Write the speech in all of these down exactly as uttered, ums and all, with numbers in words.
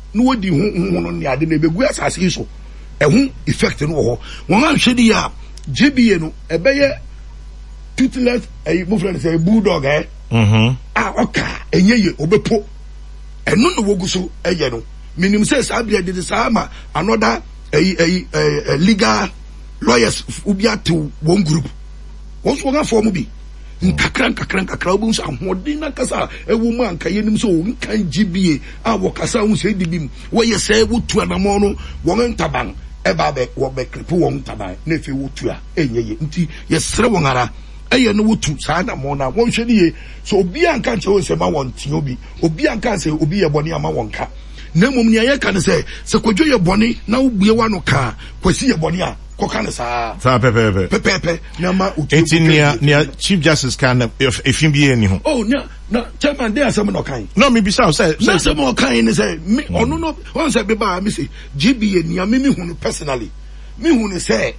no wodi hu hu no ne ade na begu asase so ehu effect no ho won ahwede ya G B A no ebeye toothless eh mo friend say bulldog eh mhm ah oka enyeye obepo eno no woguso eye no minim say sabia de sama another eh eh legal lawyers ubiatu one group wonso won afọ bi nkakra nkakra nkakra obu nso ahodi na kasa ewu mu anka yenim so nkan G B A a wo kasa hu se dibim wo ye se wotu anamo no won ntaban eba be wo be kripu won ntaban na efe wotu a enyeye nti ye sere won ara eye no wotu saa na mo na won hwe die so obi anka nche won se ma won ti obi obi anka se obi ye boni ama won ka na mum ne ye ka ne se se kodwo ye boni na ubue wa no ka kwasi ye boni a kokane sa sa pepe pepe pepe nyama utu eti nia nia Chief Justice can if if him be any ho oh na na chairman dey asem no kan no me be say say say say mo kan ni say me ono no won say be ba me say G B A nia me me hu no personally me hu ni say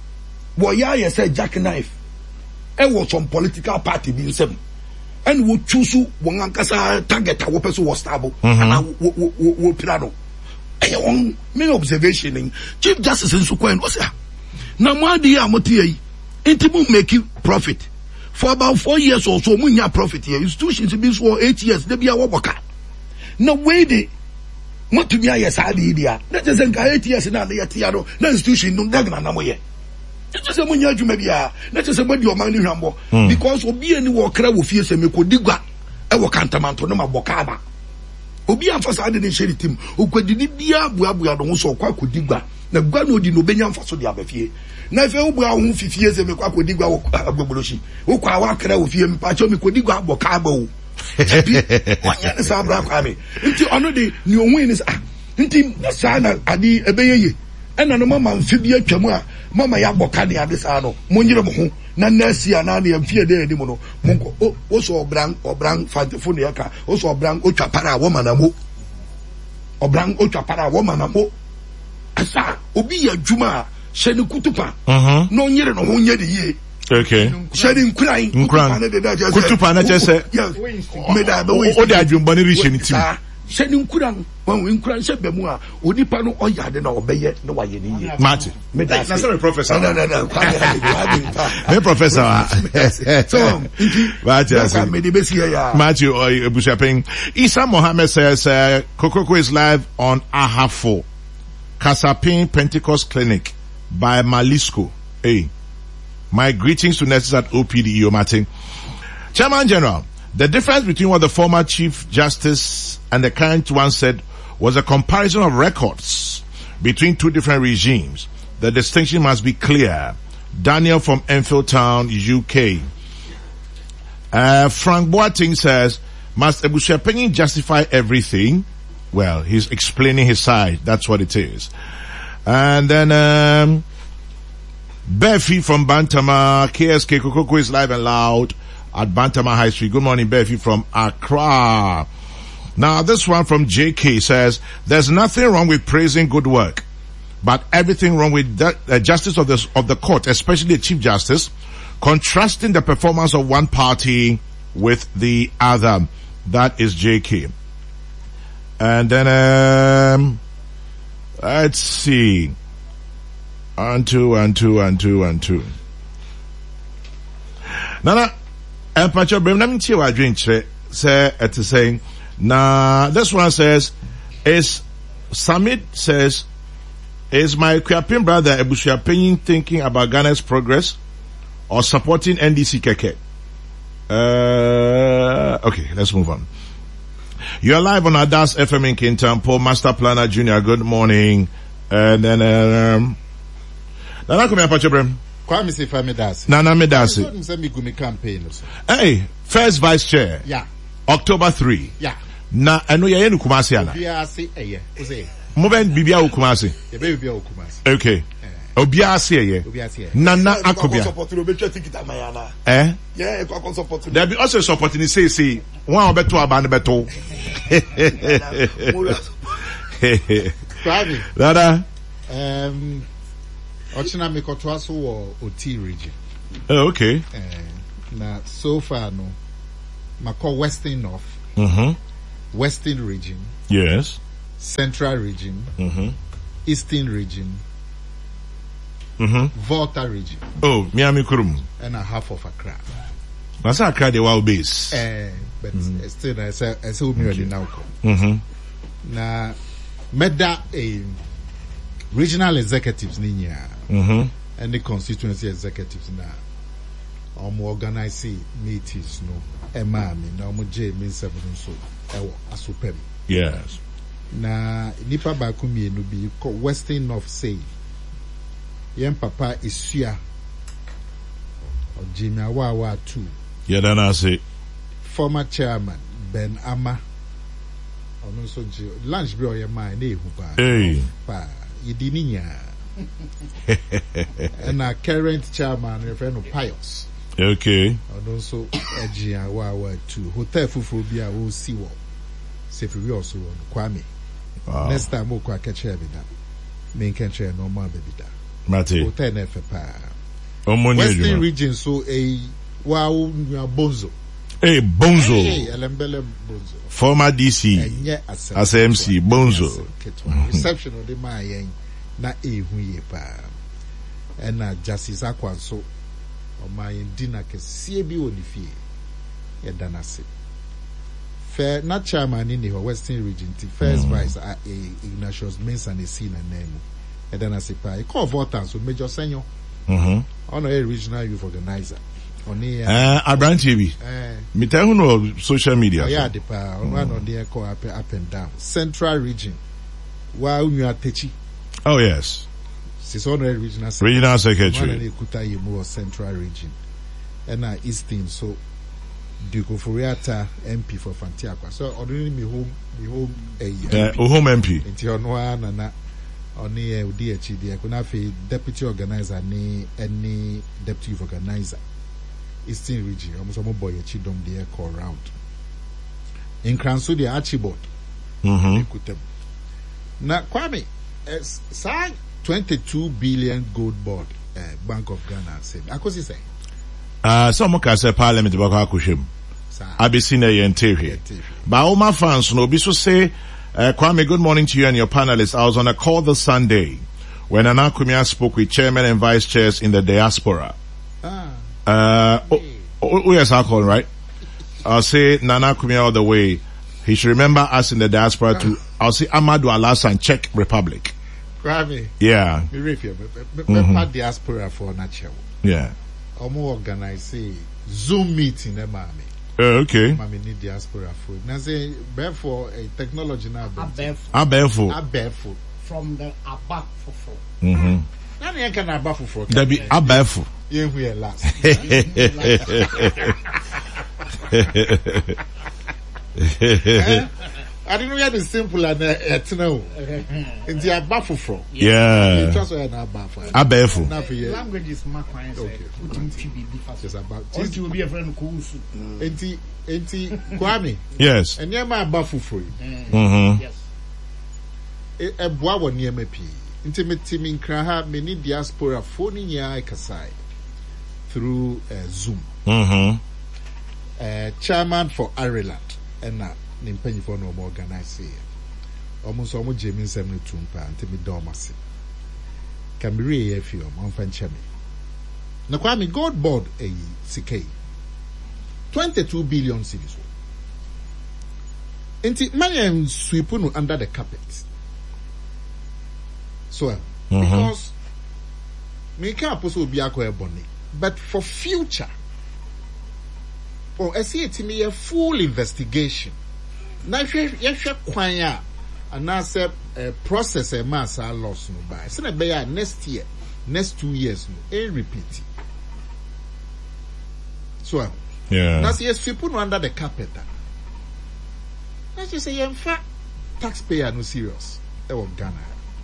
wo ya ye say jackknife e wo some political party bi nsem and wo choose won ankasa target a wo person was stable and wo wo wo pirado e won me observation in Chief Justice nso kwan wo say na mo adi a mo tie yi enti mo make profit for about four years or so mo nya profit here institutions be so eight years dey bia wo boka na we dey mo to bia yes adi dia na just nka eight years na na yetia no na institution no dagna na mo ye just mo nya adwuma bia na just mo di o man ni hwambo because obi ani wo kra wo fie se me ko digwa e wo kantamanto no ma boka ba obi amfasa ade ne sheri tim okwadidi bia buabua do so kwa kodigwa na gwa no di no benya amfaso di abafie na fe wo bua ho fifie se me kwa kodigwa wo agboboloshi wo kwa wa kra wo fie me pa cho me kodigwa aboka ba wo wanya ne sa bra kwa me nti ono de ni onwe ni sa nti sa na ade ebeyeye ena no mama mfe bi atwamu a mama ya boka ne ade sa no monyere mo ho na nasi ana na mfie de edi mo no monko o so obran obran fantefo ne yaka o so obran o twapara wo manamo obran o twapara wo manamo asa obi ya dwuma hye ne kutupa no nyere no ho nyere ye okay hye ne nkuran nkuran kutupa na chese me da be o de adwumba ne rihye ne tim hye ne nkuran wan we nkuran hye be mu a onipa no oyade na obeye na waye ne ye Martin me da na sorry professor no no no me professor so Martin me de be see ya Matthew Ebusiapeng Isa Mohammed says uh, Kokoko is live on Ahafo Kasapin Pentecost Clinic by Malisco. Hey, my greetings to nurses at O P D E O Martin. Chairman General, the difference between what the former Chief Justice and the current one said was a comparison of records between two different regimes. The distinction must be clear. Daniel from Enfield Town, U K. Uh, Frank Boateng says, must Ebusiapeng justify everything? Well, he's explaining his side. That's what it is. And then, um, Befi from Bantama, K S K Kokoko is live and loud at Bantama High Street. Good morning, Befi from Accra. Now, this one from J K says, there's nothing wrong with praising good work, but everything wrong with the uh, justice of the, of the court, especially the Chief Justice, contrasting the performance of one party with the other. That is J K. And then, um, let's see. And two, and two, and two, and two. Nana, and Pacho Brim, let me tell you what I drink, say, it's saying, nah, this one says, is, Samit says, is my Kwiapin brother Ebusiapeng thinking about Ghana's progress or supporting N D C Keke? Uh, okay, let's move on. You're live on Adas F M in Kintampo, Master Planner Junior. Good morning. And then, um, Nana come here, Pachobrem. Kwame se fa medasi. Nana medasi. So say me gumi campaign. Hey, first vice chair. Yeah. October third. Yeah. Na eno ye ye Kumasi ana. Bia se eye. O say. Mo ben bibia wo Kumasi. Ye be bibia wo Kumasi. Okay. Obia se ye. Obia se ye. Nana akobia. Eh? yeah, e kwa support. There be also supporting say say one obeto aba ne beto. Kwame. Dada. Um Ochina me kotoa so wo Oti region. Oh, okay. Eh, na so far no, mako Western North, Mhm. Western region, Yes. Central Region, Mhm. Eastern Region, Mhm. Volta Region, Oh, Miami Kurum. and a half of Accra. That's Accra the wild base. Eh, but mm-hmm. still, I say, I say, we already now. Mhm. Na meda a regional executives ninya Mhm. and the constituency executives na omo organize meetings no ema me na omo je me seven so ewo asopem. Yes. Na nipa ba ku mienu bi ko Western North say yen papa isua o Jimmy Awawa two. Yeah, then I say. Former chairman Ben Ama ono so je lunch bi o ye man na ehu pa. Hey. Pa yidi ni nya. And our current chairman refer no Pius. Okay. Ono so eji Awawa two. Hotel fufu bi a wo si wo. Sefi also on Kwame. Wow. Next time we kwa catch every da. Me can share no more baby da. Mate. Hotel na fe pa. Omoni Western ejuma. region so a wow bonzo. Hey, Bonzo. Hey, Elembele bonzo. Former D C. Enye as As M C, Bonzo. Reception of the man yen na ehu ye pa. And na Justice Akwanso o ma yen dinner kese bi woni fie. Ye dana se. Fair na chairman in the Western region, the first mm. vice uh, Ignatius Mensah and scene and name. And then I say, I call voters so Major Senyo. Mhm. On a regional youth organizer. On the Uh, Abraham T V. eh Me tell you no social media. yeah, the pa on one on the call up up and down. Central region. Wa you are techi. Oh yes. Six on a regional Regional one secretary. and kuta yemu Central region. And na Eastern so Duke of Furiata M P for Fantiaqua. So ordinarily me home me home a Uh, home M P. nti ono ana na oni e odi echi de kuna fe deputy organizer ni any deputy organizer Eastern region almost mo boy echi dom de call round in Kranso de Archibald Mhm. ekutem na Kwame sa twenty-two billion gold board uh, Bank of Ghana said akosi say Uh, some can say parliament bako akohwem. sa Abisi na yen tewe. Ba Oma fans no bi so say uh, Kwame, good morning to you and your panelists. I was on a call this Sunday when Nana Kumia spoke with chairman and vice chairs in the diaspora. ah Uh, oh, oh, oh yes, I'll call, right? I'll say Nana Kumia all the way. He should remember us in the diaspora too. I'll say Amadou Alassane, Czech Republic. Kwame Yeah, me refia me me me diaspora for natural yeah. omo organize Zoom meeting e ma me Uh, okay. ma me ni diaspora for na say therefore a technology na be Abef Abefo. abefo from the Abak Fofo. Mhm. na na can abafo for There be Abefo. ye hu ye last I didn't know you had the simple and uh, no. In the abafo for Yeah. just why na abafo Abefo. na for ye Language is my client. Okay. Putting T B different. just about Or to be a friend Kusu. enti enti Kwame Yes. enye ma abafo for Mhm. Yes. e eboa wo niam pii nti metimi nkra ha me ni diaspora fo ni nya kasai through uh, Zoom Mhm. uh, chairman for Ireland and na ni mpanyifo no mo organize here almost almo jemi nsem no tumpa nti me do mase kamiri e fi o mo fa nche me na kwa me god board e sikay twenty-two billion cedis nti man sweep no under the carpet so Mhm. because me can't pose obi akọ ebony but for future oh I see it me a full investigation na hwe ye hwe kwan a anase uh, process e mass a loss no by say na be ya next year next two years no e repeat so Yeah. na say yes people no under the carpet na just say you fa taxpayer no serious e wo Ghana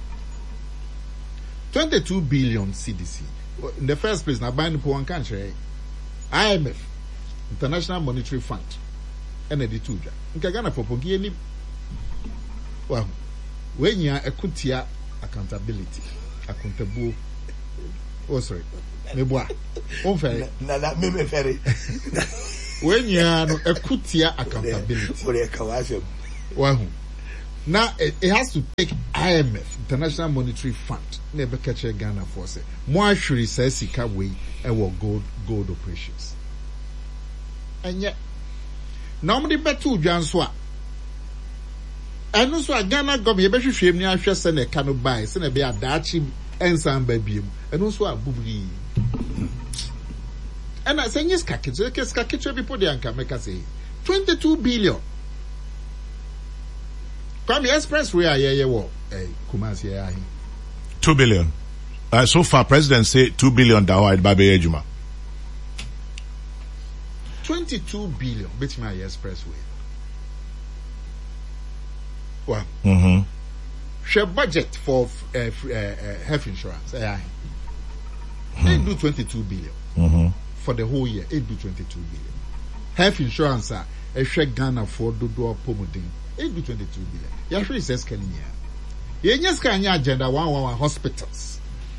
twenty-two billion C D C in the first place na buy no one country I M F International Monetary Fund and the two ja nka Ghana popo gi ni well when you ekutia accountability accountable oh sorry me boa on fair na na me me ferry when you no ekutia accountability ore ka wa asem wahu Now it, it has to take I M F, International Monetary Fund, never catch a Ghana for say. More surely says he can wait and will gold gold operations. And yet, normally bet two Janswa. And also a Ghana government, you better shame me. I shall send a canoe buy, send a beer dachi and some baby, and also a booby. And I say yes, Kakich, so yes, Kakich, people they can make us say twenty-two billion. Come expressway, I hear you. Hey, Kumasi, I two billion. Uh, so far, President say two billion. Dawai Babe Ejuma. Twenty-two billion. Bet my expressway. Wow. Mm-hmm. Share budget for uh, uh, uh, health insurance. Uh, mm-hmm. They do twenty-two billion mm-hmm. for the whole year. They do twenty-two billion. Health insurance. Uh, a share Ghana for do do pomodin. They do twenty-two billion. Yashri says Kenya. Yenyes Kenya agenda one one one hospitals.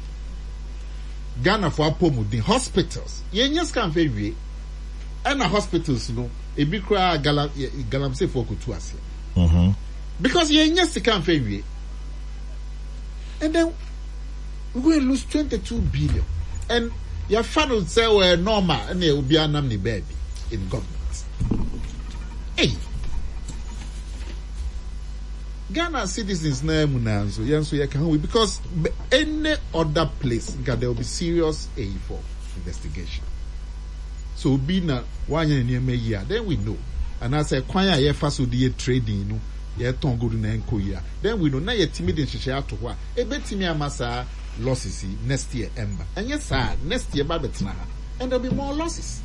Ghana for pomodin hospitals. Yenyes can very. And the hospitals, you know, a big crowd galam galam say for kutuasi. Mm-hmm. Because yenyes can very. And then we're going to lose twenty-two billion. And your fan would say, well, normal, and there will be an amni baby in government. Hey, Ghana citizens name now, so yeah, so you can because any other place, there will be serious A for investigation. So be na one year near year, then we know. And I say, Kwanya ye faso di trading, you know. Yeah, tongo do na enko ya. Then we know na ye timid in share to wa. E betimi amasa losses next year ember. And yes, sir, next year babetna. And there'll be more losses.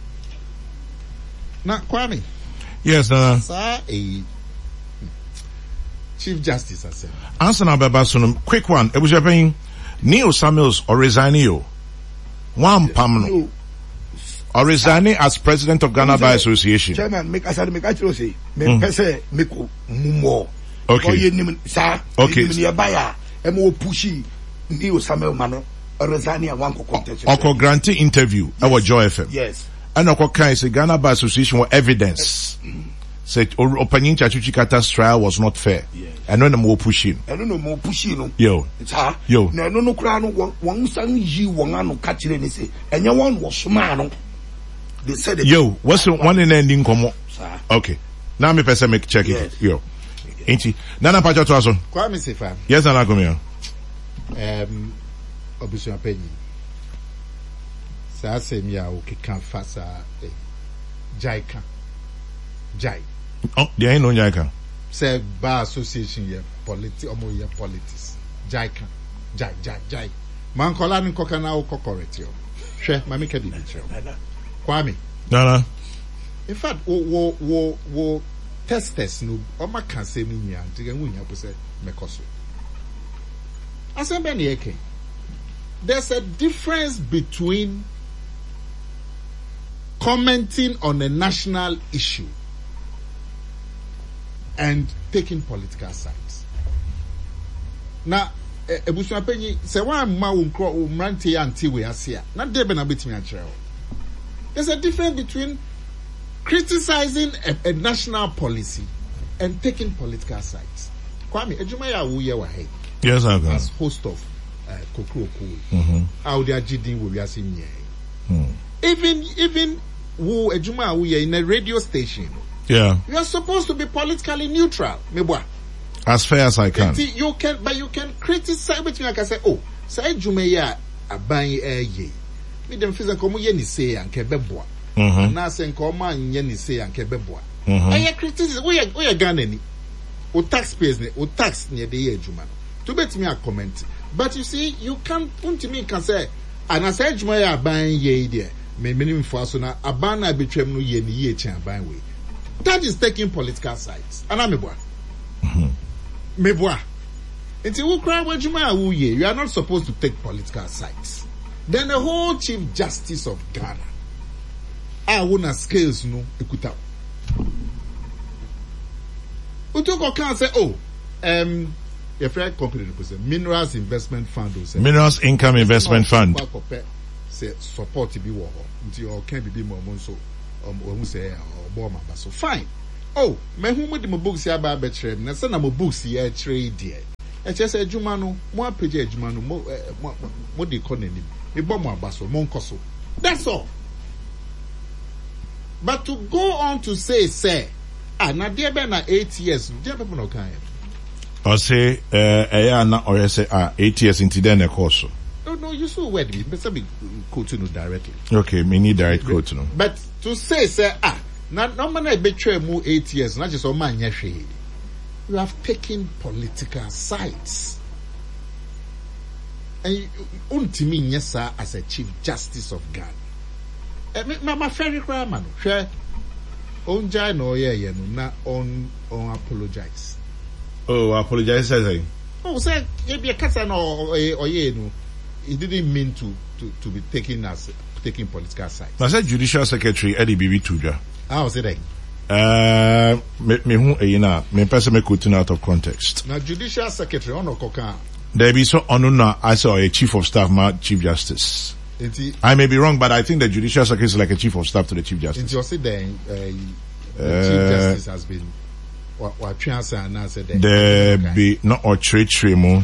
Now, Kwame. Yes, uh, Sir, a Chief Justice, I said. Answer now, Babasunum. Quick one. It was happening. Neil Samuels or resigning. One pamno. Or resigning as president of Ghana Bar Association. Chairman, make us make actually say, me pese make more. Okay. Sir, okay. Nearby, and more pushy. Neil Samuel Mano, or resigning one contest. Oko granting interview. Our Joy F M. Yes. And Oko Kai say Ghana Bar Association with evidence. Said Opanyin Chachuchi Kata's trial was not fair. Yes. And no more pushing. I don't know more pushing. Yo. It's her. Yo. No, no, no, crown. One son, you one catch it and say, and your one was smart. They said it. Yo, what's the one in ending come? Sir. Okay. Now me person make check Yes. it. Yo. Ain't he? Nana Pacha Twaso. Kwame Sefa. Yes, Nana come here. Um, Obusu Apenyi. Sa se mi a o keka fasa eh, Jaika. Jai. Oh, there ain't no Jaika. Say Bar Association ye politics, omo ye politics. Jaika. Jai, Jai, Jai. Man kola ni koka na o correct yo. Hwe, mami kedi bi che. Kwame. Nana. In fact, wo wo wo wo testers no oma kan se mi nya, ntige hu nya po se mekoso. Asembe ni eke. There's a difference between commenting on a national issue and taking political sides. Now, Ebusu Apenyi, se wa ma wo nkro wo mrante ya anti we ase a, na debe na betimi a kire. There's a difference between criticizing a, a national policy and taking political sides. Kwame, ejuma ya wo ye wa he. Yes, I can. As host of uh, Kokro Kowe. Mm-hmm. How they are jidin wo wiase nye. Mm. Even even wo ejuma wo ye in a radio station. Yeah. You are supposed to be politically neutral. Mebwa. As fair as I can. You can, but you can criticize. But you can say, "Oh, say ejuma ya aban eh ye." Me dem feel like ye ni say anke beboa. Mhm. Na say nko ma nye ni say anke beboa. Mhm. Aye criticism. We are we are Ghana ni. O taxpayers ni, o tax ni de ye ejuma. To bet me a comment. But you see, you can't point to me can say, and I say ejuma ya aban ye there. Me minimum for so na aban na betwem no ye ni ye chan aban we. That is taking political sides. Anamebwa. Mhm. Mebwa. Until we cry when you are not supposed to take political sides. Then the whole Chief Justice of Ghana, I wanna scales no ekuta. Utoko can say, oh, um, your friend company represent Minerals Investment Fund. Minerals Income Investment Fund. Say support to be war. Until you can be more so um or say or bomb so fine. oh me hu mo di mo books ya ba be kyerɛ na sɛ na mo books ya kyerɛ die e kyerɛ sɛ adwuma no mo apagye adwuma no mo mo di kɔ n'anim me bɔ mo aba so mo nkɔ so that's all. But to go on to say say ah na dear be na eight years dear people no kan or say eh eh na or say ah eight years into then the course. No, no, you saw word me, but me quote no directly. Okay, me need direct quote no. But to say, say, ah, now, no man I betray mu eight years, not just on my nyashe. You have taken political sides. And ultimately, yes, sir, as a Chief Justice of Ghana. Eh, my my friend, man, share. On jai no yeah, yeah, no, na on on apologize. Oh, apologize, say. Oh, say, you be a cat or or yeah, no. It didn't mean to, to, to be taken as taking political sides. I said Judicial Secretary Eddie Bibi Tuja. How was it then? Uh, me me who eh na me person me quoting out of context. Now Judicial Secretary ono koka. There be so onuna I saw a Chief of Staff, ma Chief Justice. Inti, I may be wrong, but I think the Judicial Secretary is like a Chief of Staff to the Chief Justice. Inti you say then uh, the Uh, Chief Justice has been what what transfer and answer then. There be not or trade trade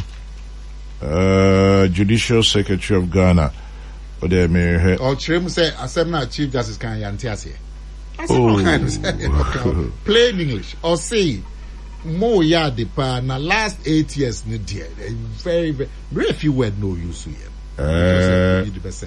Uh, Judicial Secretary of Ghana. Or there may or Trem say asem na Chief Justice kan yanti ase. Oh. Okay. Plain English or say mo ya de pa na last eight years ni dear very very very few word no use here. Uh,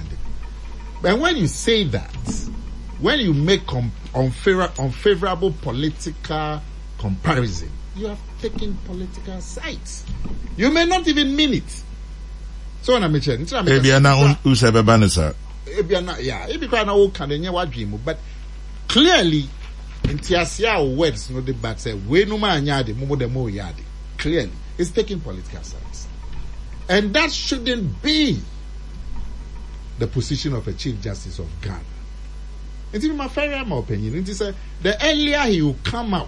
But when you say that, when you make com- unfavorable, unfavorable political comparison, you have taken political sides. You may not even mean it. So when I mention, Ebiana Usababanasa. Ebiana, yeah, Ebiana Okanenya Wadrimu, but clearly, in Tiasia words, no debate say, we no man yadi, mumo de mo yadi. Clearly, it's taking political sides. And that shouldn't be the position of a Chief Justice of Ghana. It's in my fair my opinion. It is a, the earlier he will come out,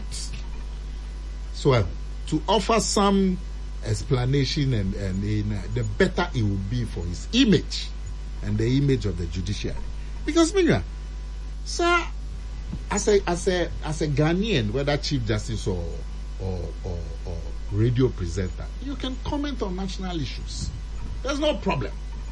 so uh, to offer some explanation and, and in, uh, the better it will be for his image and the image of the judiciary. Because Mira, sir, as a as a as a Ghanaian, whether Chief Justice or or, or or radio presenter, you can comment on national issues. There's no problem.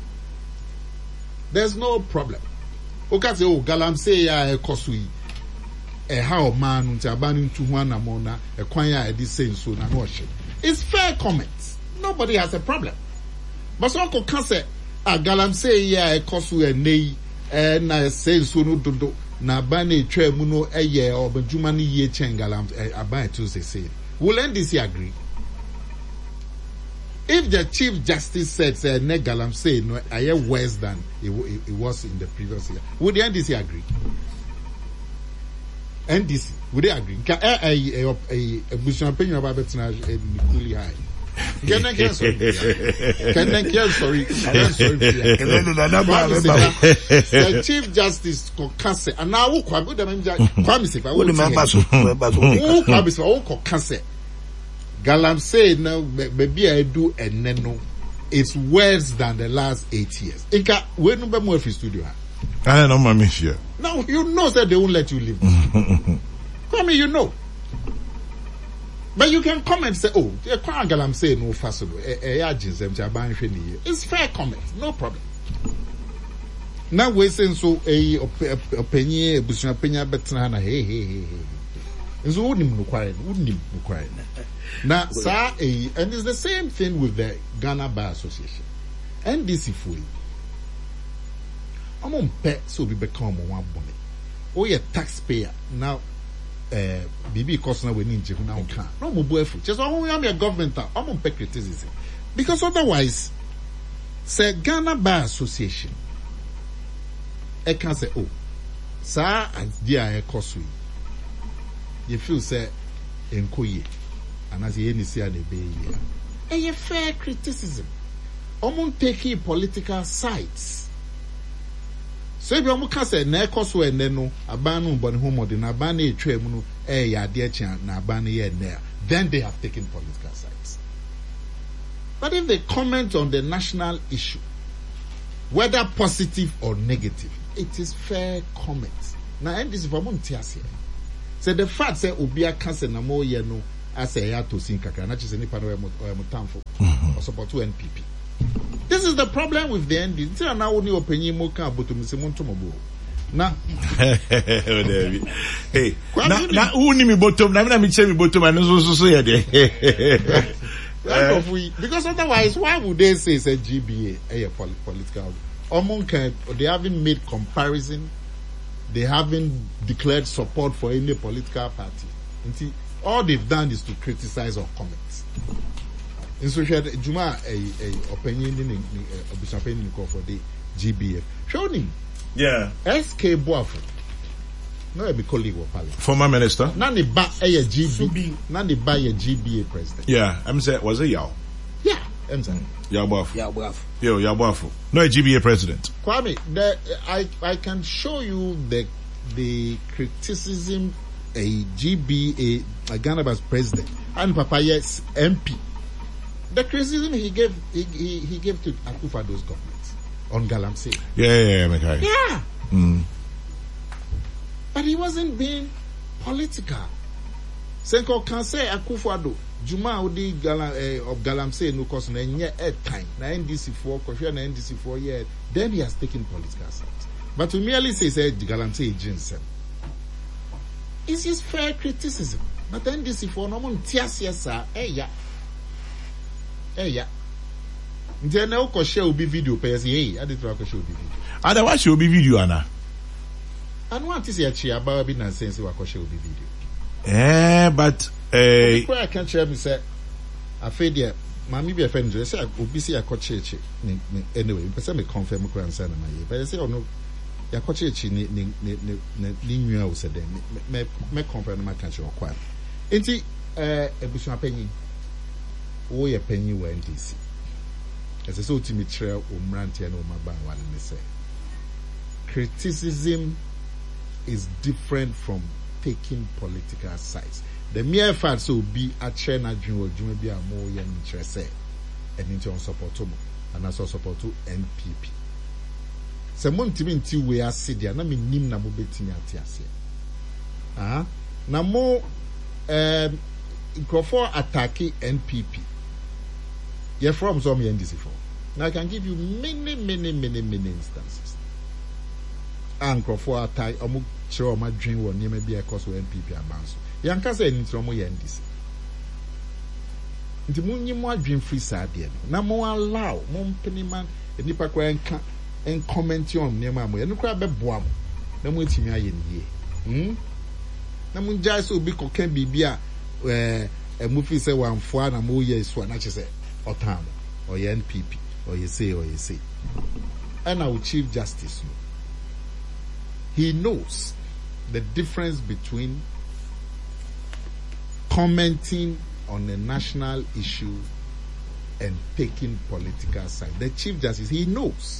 There's no problem. Okay, say, oh, Galamsey ya ekosui. E how man unti abani ntu hu anamona e kwan ya e di say so na no hye. It's fair comment. Nobody has a problem. But so ko kan say a Galamsey ya ekosu e nei e na say so no dodo na abani etwa mu no eye obadwuma no ye chen Galam abani to say say. Will N D C agree? If the Chief Justice said, say, ne Galamsey no, I hear worse than it, it, it was in the previous year, would the N D C agree? N D C, would they agree? Can a a a a business opinion about it now equally high? Can I get sorry? Can I get sorry? I'm sorry. The Chief Justice Kokase, and now who come with them? Kwame Sefa, who Kwame Sefa, who Kokase. Galamsey now maybe I do and then it's worse than the last eight years. Inka, when no more for studio. I don't know my mission. Now you know that they won't let you live. Come here, you know. But you can comment say, oh, the Galamsey no possible. It's fair comment, no problem. Now we saying so a opinion, business opinion, but hey hey hey hey. It's wouldn't require, wouldn't require. Now, sir, and it's the same thing with the Ghana Bar Association. N D C fully. I'm on pet so we become one bonnet. Oh, you're taxpayer now. Uh, B B cost now we need to now can no more boyfriend. Just only I'm a government. I'm on pet criticism because otherwise, say Ghana Bar Association. I can say, oh, sir, and dear, cost we. You feel say enkoye and as you see at the bay here. A fair criticism. Omon taking political sides. So if you can say na ekoso eneno abanu mboni homo de na abanu etwa mu no eh ya de chan na abanu ye na then they have taken political sides. But if they comment on the national issue, whether positive or negative, it is fair comment. Now, and this is for Montias here. So the fact say Obia cancer na mo ye no as a ya to sin kakra na chese nipa no e mutamfo or support to N P P. This is the problem with the N D. Until now only openyin mo kan abotum se mo ntomobo. Na hey na na uni mi bottom na me che mi bottom and so so so here there. Because otherwise why would they say it's a G B A a polit- political Among they haven't made comparison, they haven't declared support for any political party. Until all they've done is to criticize or comment. In social Juma a opinion in a opinion for the G B A. Showing yeah. S K Boafo. No, be colleague of Pali. Former minister. Nani ba a G B A. Nani ba a G B A president. Yeah, I'm saying was it Yao? Yeah, I'm saying. Yao Boafo. Yao Boafo. Yo, Yao Boafo. No, a G B A president. Kwame, the, I I can show you the the criticism a G B A, a Ghana as president, and Papa yes M P. The criticism he gave he he, he gave to Akufo-Addo's government on Galamsey. Yeah, yeah, yeah, okay. Yeah. Mm. But he wasn't being political. Senko can say Akufo-Addo Juma odi Galam eh, of Galamsey no cause na nye air time na N D C four kofia na N D C four year. Then he has taken political sides. But to merely say say Galamsey Jinsem. It's just fair criticism. But N D C four no mon tiasia sa eh ya. Eh ya. Nti na uko share obi video pe say hey, I dey try to share obi video. Ada wa share obi video ana. Anu anti say achi aba bi na sense wa ko share obi video. Eh, but eh uh, I can't share me say I feel there mami bi friend say obi say akọ cheche anyway, person me confirm ko answer na my but say oh no ya akọ cheche ni ni ni ni ni nwa o say dem me me confirm na can share kwa. Enti eh ebusu apanyin wo ye panyin wa N D C. As I say ultimate trail o mrantie na o maba wa ne say criticism is different from taking political sides. The mere fact so be a chair na dream or dream be a more young interest and into on support to and also support to N P P. Se mon timi nti we ase dia na me nim na mo betimi ate ase. Ah, na mo um for attacking N P P. You're from some N D C four. Now I can give you many, many, many, many instances. And for attack, I'm sure my dream will never be a cause of N P P advance. Young Casa and from N D C. The moon you more dream free side. Now more allow, more penny man, and Nipa Quanka and comment on near my way. And crab a boam. No more to me in ye. Hm? No moon jazz will be cocaine be a movie say one for a more years one, I say, or time, or N P P, or you say, or you say. And our Chief Justice, he knows the difference between commenting on a national issue and taking political side. The Chief Justice, he knows.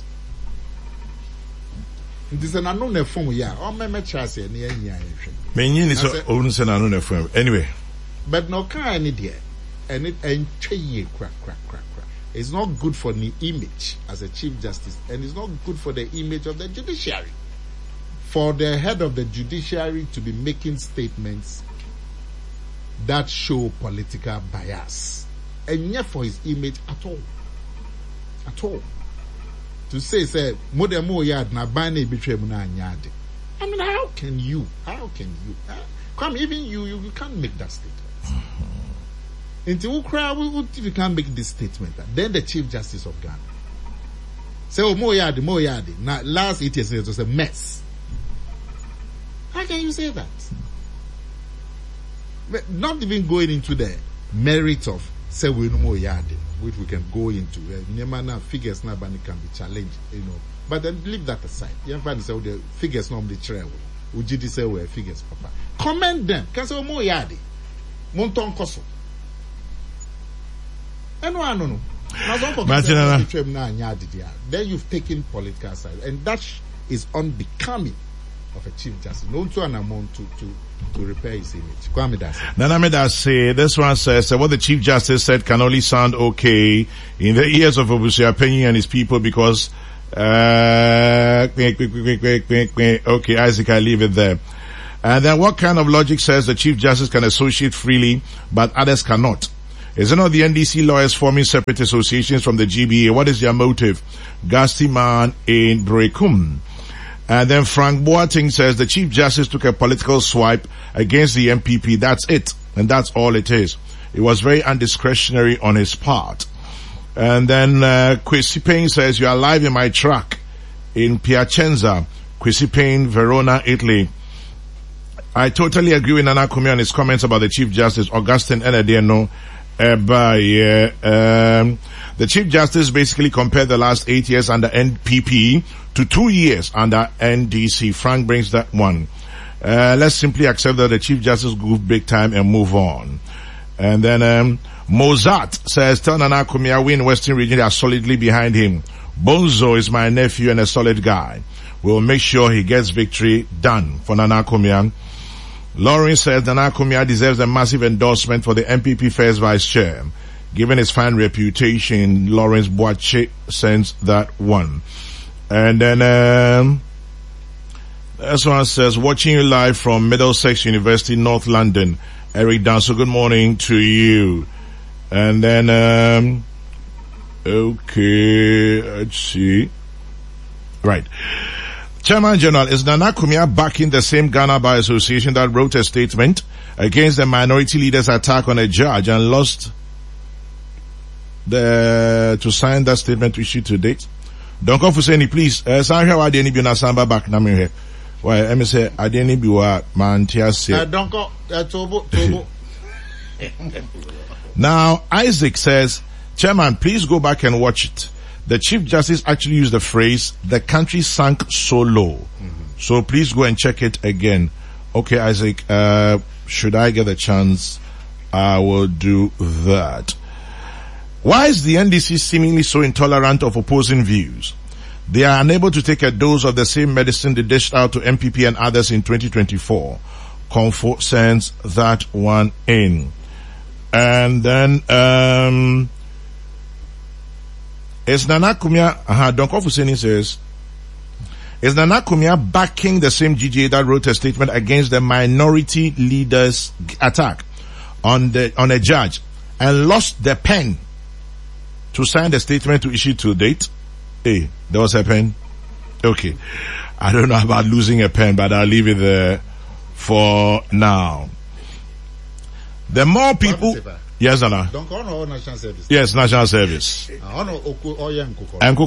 This is an unknown form, yeah. Or my chance here near here. Meaning is own an unknown form. Anyway. But no kind idea. And it and crack, crack, crack, crack. It's not good for the image as a Chief Justice, and it's not good for the image of the judiciary. For the head of the judiciary to be making statements that show political bias, and yet for his image at all, at all, to say, say, modemo yard na bane betray muna nyade. I mean, how can you? How can you? Uh, come, even you, you, you can't make that statement. Until if you can't make this statement, then the Chief Justice of Ghana say, "Oh, more yard, more yard." Now, last eight years it was a mess. How can you say that? But not even going into the merit of say we no more yard, which we can go into. Nyamana figures now can be challenged, you know. But then leave that aside. You find say the figures not the trail. Ujidi say we figures, Papa. Comment them. Can say more yard. Monton koso. And no, no, no. Then you've taken political side, and that is unbecoming of a Chief Justice. No to an amount to to to repair his image. Kwame Das. Nana Meda say this one says uh, what the Chief Justice said can only sound okay in the ears of Obusi Apenyi and his people because uh okay, Isaac, I leave it there. And then what kind of logic says the Chief Justice can associate freely, but others cannot? Is it not the N D C lawyers forming separate associations from the G B A? What is their motive? Gasti Man in Brekum. And then Frank Boateng says the Chief Justice took a political swipe against the M P P. That's it. And that's all it is. It was very undiscretionary on his part. And then uh, Kwesi Payne says, you are live in my truck in Piacenza. Kwesi Payne, Verona, Italy. I totally agree with Nana Kumi on his comments about the Chief Justice, Augustine Enediano. Uh, by, uh, um, the Chief Justice basically compared the last eight years under N P P to two years under N D C. Frank brings that one. Uh, let's simply accept that the Chief Justice goofed big time and move on. And then, um, Mozart says, tell Nana Kumi we in Western Region are solidly behind him. Bonzo is my nephew and a solid guy. We'll make sure he gets victory done for Nana Kumi. Lawrence says Nana Kumi deserves a massive endorsement for the M P P first vice chair. Given his fine reputation, Lawrence Boache sends that one. And then, um, this one says, watching you live from Middlesex University, North London. Eric Danso, good morning to you. And then, um, okay, let's see. Right. Chairman General, is Nana Kumi backing the same Ghana Bar Association that wrote a statement against the minority leader's attack on a judge and lost the, to sign that statement issued to date? Don't go for saying, please, uh, sign here, I didn't be na samba back, na me here. Why, let me say, I didn't be what man tia say. Uh, don't go, uh, tobo, tobo. Now, Isaac says, Chairman, please go back and watch it. The Chief Justice actually used the phrase, the country sank so low. Mm-hmm. So please go and check it again. Okay, Isaac, uh, should I get a chance, I will do that. Why is the N D C seemingly so intolerant of opposing views? They are unable to take a dose of the same medicine they dished out to M P P and others in twenty twenty-four. Comfort sends that one in. And then, um, is Nana Kumi, uh-huh, Don Kofuseni says, is Nana Kumi backing the same G G A that wrote a statement against the minority leader's attack on the, on a judge and lost the pen to sign the statement to issue to date? Hey, there was a pen? Okay. I don't know about losing a pen, but I'll leave it there for now. The more people, yes, Anna. Don't go on national service. Yes, national service. And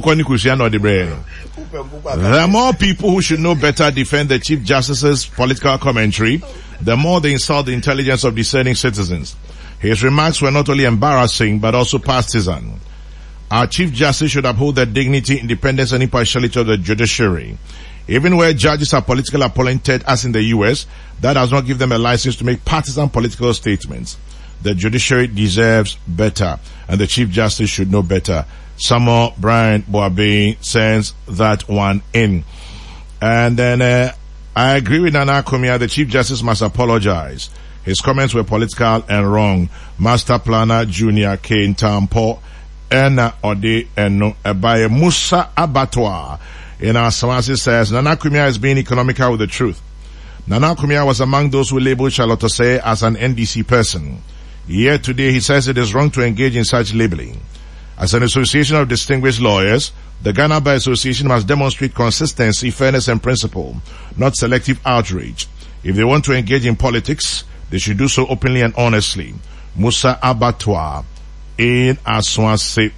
the more people who should know better defend the Chief Justice's political commentary, the more they insult the intelligence of discerning citizens. His remarks were not only embarrassing, but also partisan. Our Chief Justice should uphold the dignity, independence, and impartiality of the judiciary. Even where judges are politically appointed, as in the U S, that does not give them a license to make partisan political statements. The judiciary deserves better, and the Chief Justice should know better. Samuel Brian Boabe sends that one in. And then, uh, I agree with Nana Kumi, the Chief Justice must apologize. His comments were political and wrong. Master Planner Junior Kane Tampo, Ena Ode Eno Ebaye Musa Abattoir in our Samasi says, Nana Kumi is being economical with the truth. Nana Kumi was among those who labeled Charlotte Osei as an N D C person. Yet today he says it is wrong to engage in such labeling. As an association of distinguished lawyers, the Ghana Bar Association must demonstrate consistency, fairness and principle, not selective outrage. If they want to engage in politics, they should do so openly and honestly. Musa Abattoir in Aswase.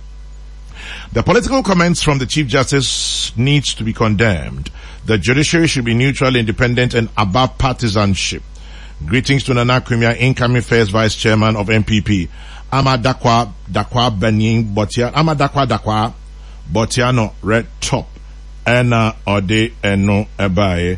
The political comments from the Chief Justice needs to be condemned. The judiciary should be neutral, independent, and above partisanship. Greetings to Nana Kumi, incoming first vice chairman of M P P. Amadakwa Dakwa Benin Botia Amadakwa Dakwa Botiano Red Top Ena Ode Eno Ebaye.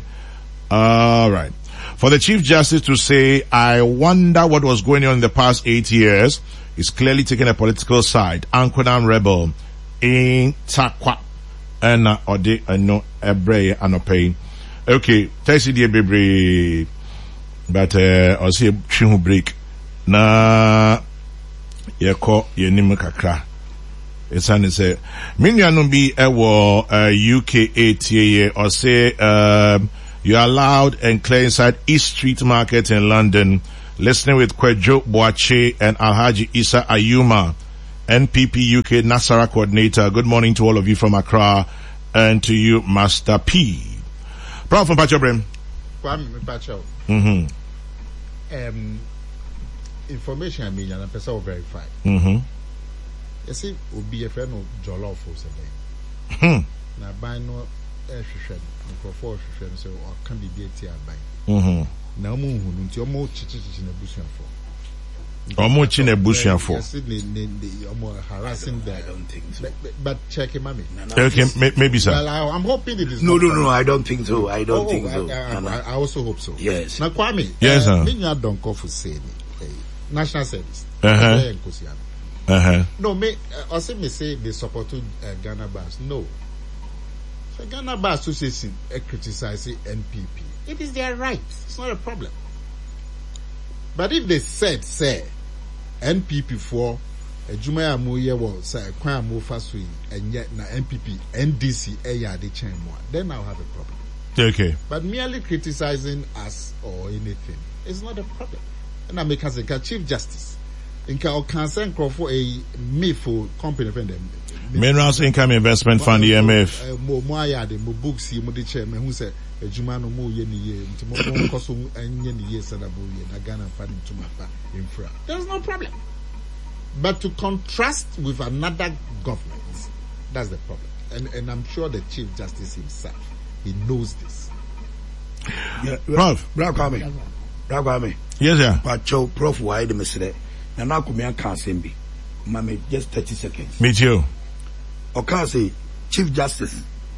All right. For the Chief Justice to say, I wonder what was going on in the past eight years, is clearly taking a political side. Ankodam rebel in Takwa Ena Ode Eno Ebreye Anope. Okay, Tesi die bebre, but uh, I'll see a trim break. Na yeko yenim kakra. It's an say, Minya no be ewo U K A T A or say um You are loud and clear inside East Street Market in London. Listening with Kwejo Boache and Alhaji Isa Ayuma, N P P U K Nasara coordinator. Good morning to all of you from Accra and to you, Master P. Prof from Pacho Brem. Kwame Pacho. Mm-hmm. Um, information I mean, and a person will verify. Mm-hmm. You see, will be a friend of Jollof or something. Hmm. Now, buy no air shred, microphone shred, so or can be beat here by. Mm-hmm. Now, moon, who your more chichis in a bush for. Or more chin a bush for. More harassing there. I don't think so. But, but check him, mommy. Okay, may, maybe, sir. Well, I, I'm hoping it is. No, not no, that. no, I don't think so. I don't Oh, think I, so. I, No, no. I, I also hope so. Yes. Now, Kwame. Yes, uh, sir. Me, I don't call for saying eh, national service. Uh-huh. Eh, Nkosia. Uh-huh. No, me. I say me say they support uh, Ghana Bars. No. So Ghana Bar Association uh, criticize N P P. It is their right. It's not a problem. But if they said, say, N P P for a Jumaya Muye was say, Kwa Mufa Sui, and yet na N P P, N D C, Aya de Chain more, then I'll have a problem. Okay. But merely criticizing us or anything is not a problem. And I make us a Chief Justice. In ka concern for a me for company friend them. Minerals Income Investment Fund, E M F. Mo mo aya de mo books yi mo de chairman who say ejuma no mo ye ni ye nti mo mo koso anye ni ye sada bo ye na Ghana fund to mapa infra. There's no problem. But to contrast with another government, that's the problem. And and I'm sure the Chief Justice himself, he knows this. Yeah, Prof. Bra Kwame. Bra Kwame. Yes, sir. Pacho, Prof, why the mesre? Na na kumia kansembi. Mame, just thirty seconds. Me too. Oka say, Chief Justice,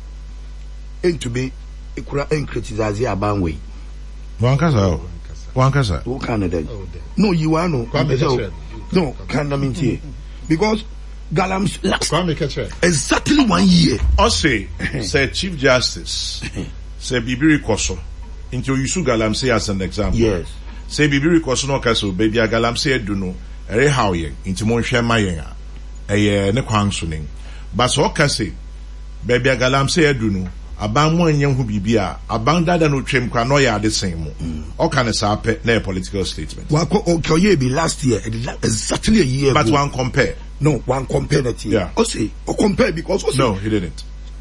into be, ikura en criticize Abanwe. Wankasa. Wankasa. Who can it? Oh, there. No, you are no. Kwame So, Kachre. no, can't I mean here? Because Galam's last Kwame Kachre. exactly one year. Ose, say Chief Justice, say Bibiri Koso, into Yusu Galamsey as an example. Yes. Say Bibiri Koso no kaso, baby a Galamsey duno, ere how ye, into Monshe Mayenga, a ne kwangsuning. But so kase, baby a Galamsey duno, aban mo nyem hu bibia, aban dada no twem kwa no ya the same. O kan sa pe na political statement. Wako Okoye be last year, exactly a year But ago. one compare. No, one compare that year. Yeah. O say, o compare because o say, No, he didn't.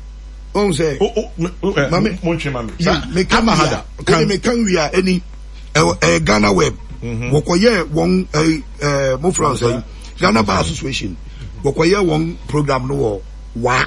o say, Oh, oh, oh, uh, Mame- Monshe Mame. yeah, me can we Amahada. are, me can we are any, uh, uh, Ghana Web. Wakoye one, uh, uh, mo France, uh, Ghana Bar Association. Wakoye one program no wa,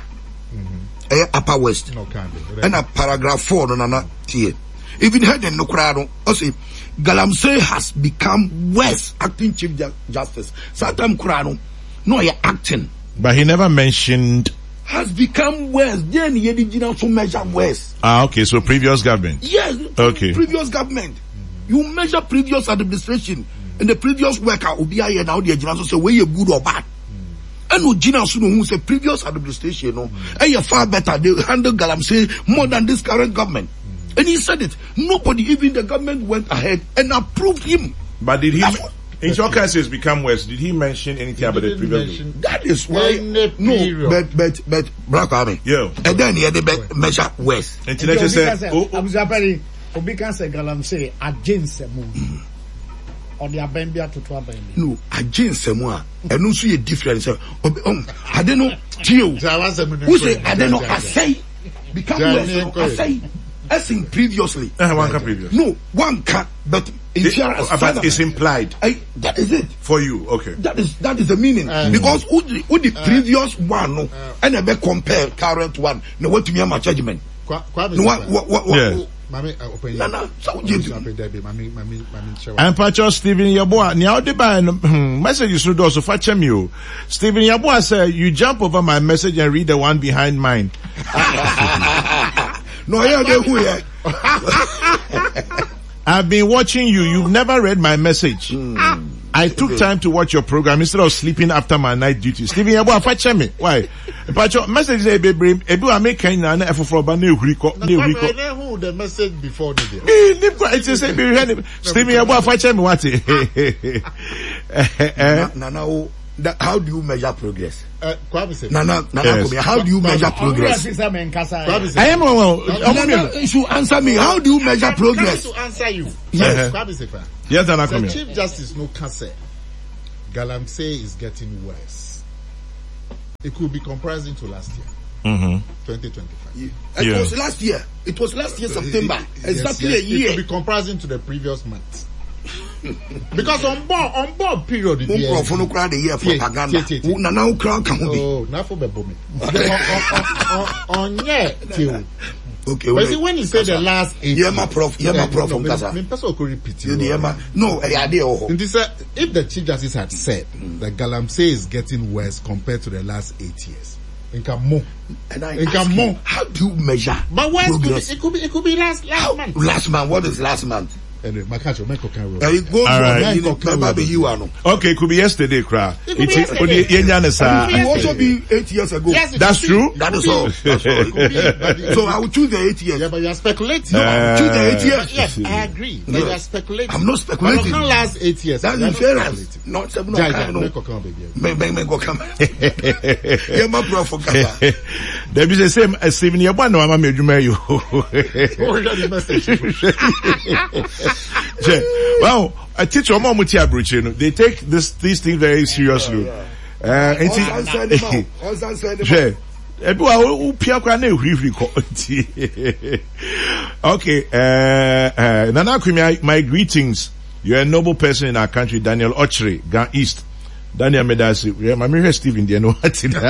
eh, Upper West. No can be. And a paragraph four no na tie. Even head no kra no, o say, Galamsey has become worse acting Chief Ju- Justice. Satam kra no, no you're acting. But he never mentioned. Has become worse. Then he did also measure worse. Ah, okay. So previous government. Yes. Okay. Previous government. You measure previous administration and the previous worker will be here now. The general say whether you good or bad. And no general who say previous administration no, and you far better. They handle Galamsey more than this current government. And he said it. Nobody, even the government, went ahead and approved him. But did he? That's what- In your case, it's become worse. Did he mention anything about the Didn't previous? mention- That is why Any no, period. but but but Black Army. Yeah. And then he had the measure worse. And today they said, oh, oh, Abusapari, Obi can say Galamsey against the move. Or the Abembia to Twabembi. No, against someone. And no see a difference. Um, I don't know. Gio. Who say I don't know? I say become worse. I say as in previously. uh, one can previous. No, one can, but in It- fairness, uh, but it's further, implied I, that is it. for you. Okay. That is that is the meaning Uh, because who the, who the previous one no, and I be compare current one. No, what to me my judgment. Kwa- Kwame No, what Kachre. what what. Yeah. what Mami, uh, open No, your- no, so Mami, you do. open there, babe. Mami, mami, mami, chewa. I'm Pacho Stephen Yabua. Now the by messages through also fetch you. Stephen Yabua said you jump over my message and read the one behind mine. No, yeah, they who yeah. I've been watching you. You've never read my message. I took time to watch your program instead of sleeping after my night duty. Stephen Yabua, fetch me. Why? Pacho message say baby, ebu ame Kenya na efofro ba na ehuri ko, na ehuri ko. Kwame, I know who the message before the day. Eh, nip kwa, it's a say, Stephen Yabua, fetch me what? Na na o that, how do you measure progress? Uh, Kwabise. Nana, Nana, Yes. yes. How do you measure progress? Kwabise. I am well. Nana, you should answer me. How do you measure I'm progress? trying to answer you. Yes. Kwabise, fa. Yes, Nana, The come here. Chief Justice no cancer. Galamsey is getting worse. It could be comprising to last year, Mm-hmm. twenty twenty-five. It Yeah. was last year. It was last year September. Exactly Yes, a yes, year. It could be comprising to the previous month. Because on board, on board period, it Who be- no cry the year Tie, propaganda. tie, tie, tie. Who Nana who cry can be. Oh, not for the bombing. On yeah, till. Okay, But see, wait. when you say the last eight Yeah, my prof. Yeah, my prof from Gaza. Me person could repeat You it. the Emma. No, eh, I did. Oh, And this, uh, if the Chief Justice had said that Galamsey is getting worse compared to the last eight years, in Kamo. and I It ask can you, move. how do you measure But worse could be, progress? it could be, it could be last, last How, month. last month. What is last month? Anyway, Makacho, Meko can roll. Uh, it goes All from right. you know, maybe you are no. Okay, it could be yesterday, cry. It could be yesterday. It It will yesterday. also be eight years ago. Yes, it That's could be. true. That is Could be. all. That's all. It could be, but it- So I will choose the eight years. yeah, but you are speculating. No, I will choose the eight But years. yes, I agree. But No. you are speculating. I'm not speculating. But it can't last eight years. That's You are not inference. speculating. Not seven. No, Jai, kind Jai, no. Meko can, baby. Me, me, me, go come. Yeah, my bro for Gaza. There be the same as Stephen Yabano, I'm a major mayor. Oh, yeah, the message. Well, I teach your mom with Bruchino. They take this these things very seriously. Uh, and see- Once I said them out. Once I said them out. Sure. Everyone who pia kwa na ehuri ko. Okay, uh, uh, Nana Kwame, my greetings. You're a noble person in our country, Daniel Ochre, Gan East. Daniel Medasi, yeah, my mirror Stephen, do you know what it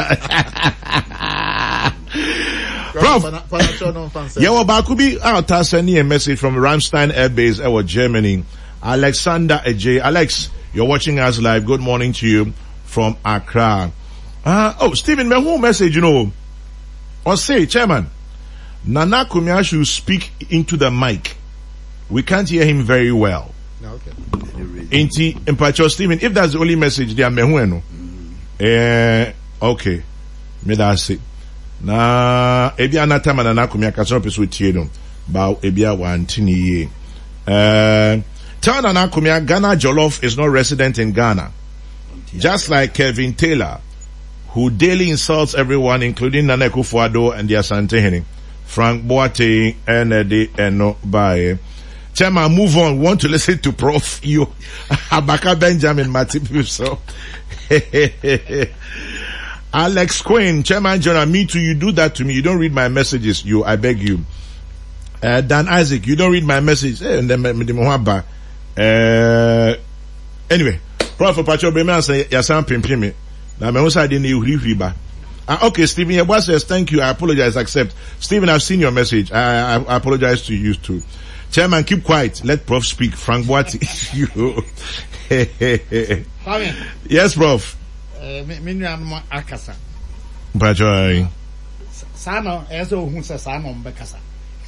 Prof, yeah, well, Bakubi, I'll sending a message from Ramstein Air Base, our Germany. Alexander Ajay. Alex, you're watching us live. Good morning to you from Accra. Uh, oh, Stephen, my whole message, you know, or say, Chairman, Nana Kwame should speak into the mic. We can't hear him very well. No, okay. Inti, Impacho Stephen, if that's the only message, they are mehueno. Eh, okay. Me that's it. Na, ebi anatama Nana Kwame akaso peso tie no. Ba ebi a wantini ye. Eh, tell Nana Kwame Ghana Jollof is not resident in Ghana. Just like Kevin Taylor, who daily insults everyone, including Nana Akufo-Addo and the Asante Frank Boateng, and Eddie Eno Baye. Chairman, move on. Want to listen to Prof You Abaka Benjamin Matip so. Alex Quinn, Chairman General, me too, you do that to me. You don't read my messages, you, I beg you. Uh, Dan Isaac, you don't read my message. Eh, and then, uh, anyway, Prof Pacho Bema say, Yasan Pimpimi. Now, my own side didn't you riba. Uh, okay, Stephen, your boss says, thank you. I apologize. Accept. Stephen, I've seen your message. I, I, I apologize to you too. Chairman, keep quiet. Let Prof speak. Frank Boati. Yes, Prof. Me nua akasa. Pacho. Saa no ɛsɛ ohun sɛ saa no mbɛkasa.